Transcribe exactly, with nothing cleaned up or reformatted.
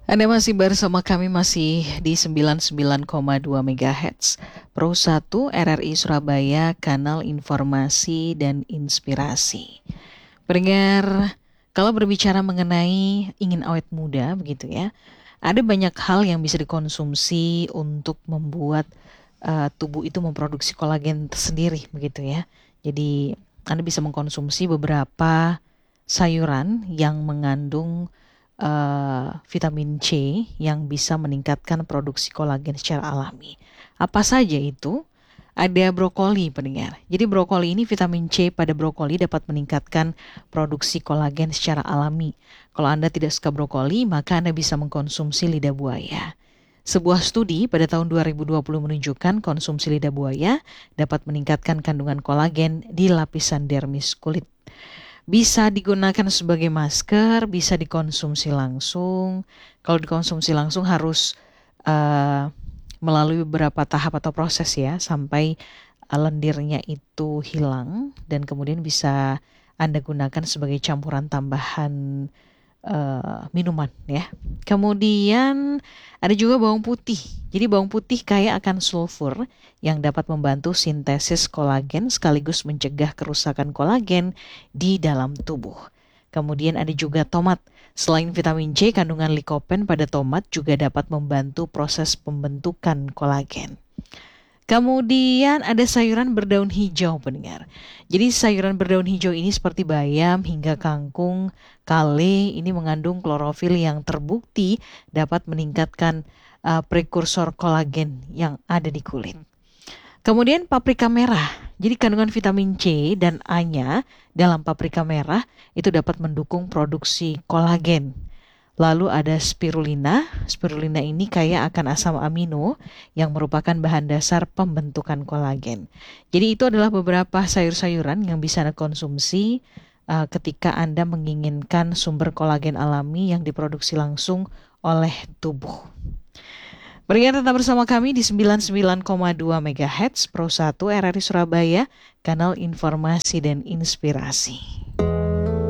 Anda masih bersama kami masih di sembilan puluh sembilan koma dua MHz Pro satu R R I Surabaya, kanal informasi dan inspirasi. Pendengar, kalau berbicara mengenai ingin awet muda begitu ya, ada banyak hal yang bisa dikonsumsi untuk membuat uh, tubuh itu memproduksi kolagen tersendiri begitu ya. Jadi Anda bisa mengkonsumsi beberapa sayuran yang mengandung uh, vitamin C yang bisa meningkatkan produksi kolagen secara alami. Apa saja itu? Ada brokoli, pendengar. Jadi brokoli ini, vitamin C pada brokoli dapat meningkatkan produksi kolagen secara alami. Kalau Anda tidak suka brokoli, maka Anda bisa mengkonsumsi lidah buaya. Sebuah studi pada tahun dua ribu dua puluh menunjukkan konsumsi lidah buaya dapat meningkatkan kandungan kolagen di lapisan dermis kulit. Bisa digunakan sebagai masker, bisa dikonsumsi langsung. Kalau dikonsumsi langsung harus uh, melalui beberapa tahap atau proses ya, sampai uh, lendirnya itu hilang dan kemudian bisa Anda gunakan sebagai campuran tambahan uh, minuman ya. Kemudian ada juga bawang putih. Jadi bawang putih kaya akan sulfur yang dapat membantu sintesis kolagen sekaligus mencegah kerusakan kolagen di dalam tubuh. Kemudian ada juga tomat. Selain vitamin C, kandungan likopen pada tomat juga dapat membantu proses pembentukan kolagen. Kemudian ada sayuran berdaun hijau, pendengar. Jadi sayuran berdaun hijau ini seperti bayam hingga kangkung, kale ini mengandung klorofil yang terbukti dapat meningkatkan uh, prekursor kolagen yang ada di kulit. Kemudian paprika merah. Jadi kandungan vitamin C dan A-nya dalam paprika merah itu dapat mendukung produksi kolagen. Lalu ada spirulina. Spirulina ini kaya akan asam amino yang merupakan bahan dasar pembentukan kolagen. Jadi itu adalah beberapa sayur-sayuran yang bisa Anda konsumsi uh, ketika Anda menginginkan sumber kolagen alami yang diproduksi langsung oleh tubuh. Berikan tetap bersama kami di sembilan puluh sembilan koma dua MHz Pro satu R R I Surabaya, kanal informasi dan inspirasi.